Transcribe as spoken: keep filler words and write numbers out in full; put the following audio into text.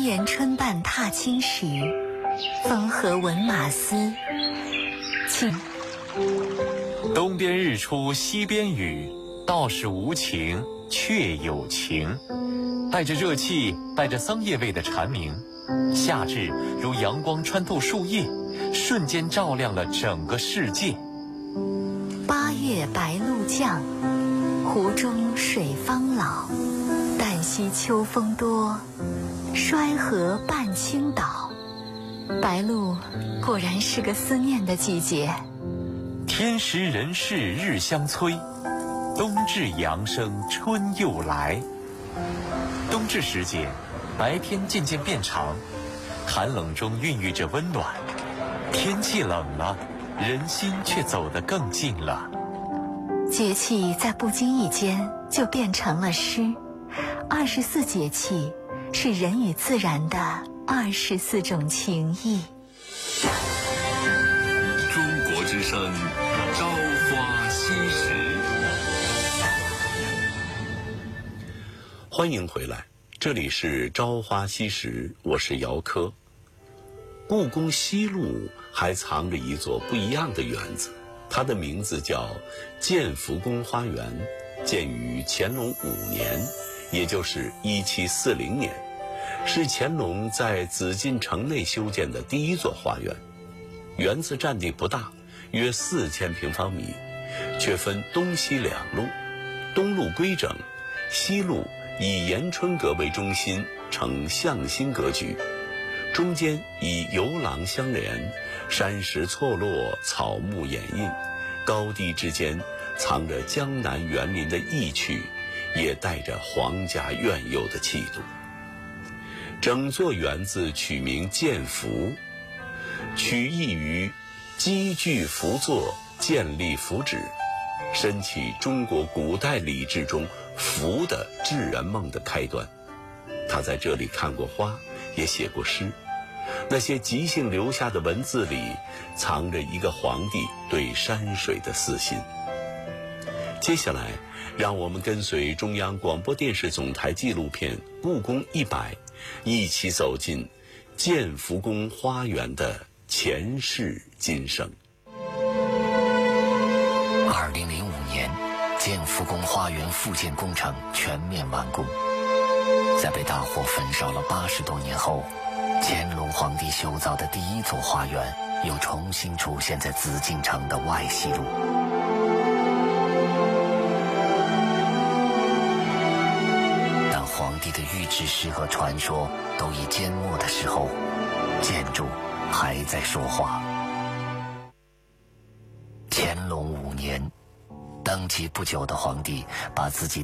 言春半踏青时，风和闻马嘶。请东边日出西边雨，道是无晴却有晴。带着热气，带着桑叶味的蝉鸣，夏至如阳光穿透树叶，瞬间照亮了整个世界。 八月白露降，湖中水方老。旦夕秋风多，衰荷半倾倒。白露果然是个思念的季节。 天时人事日相催，冬至阳生春又来。冬至时节，白天渐渐变长，寒冷中孕育着温暖。天气冷了，人心却走得更近了。 节气在不经意间就变成了诗。二十四节气是人与自然的二十四种情谊。 中国之声，朝花夕拾。欢迎回来，这里是朝花夕拾，我是姚科。故宫西路还藏着一座不一样的园子，它的名字叫建福宫花园，建于乾隆五年，也就是一七四零年，是乾隆在紫禁城内修建的第一座花园。园子占地不大，约四千平方米，却分东西两路，东路规整，西路以延春阁为中心，呈向心格局，中间以游廊相连，山石错落，草木掩映，高低之间藏着江南园林的意趣，也带着皇家苑游的气度。整座园子取名建福，取意于积聚福作，建立福祉，深起中国古代礼制中福的致人梦的开端。他在这里看过花，也写过诗，那些即兴留下的文字里，藏着一个皇帝对山水的私心。接下来，让我们跟随中央广播电视总台纪录片《故宫一百》，一起走进建福宫花园的前世今生。 二零零五年，建福宫花园复建工程全面完工。在被大火焚烧了八十多年后，乾隆皇帝修造的第一座花园又重新出现在紫禁城的外西路。当皇帝的预知诗和传说都已缄默的时候，建筑还在说话。乾隆五年，登基不久的皇帝把自己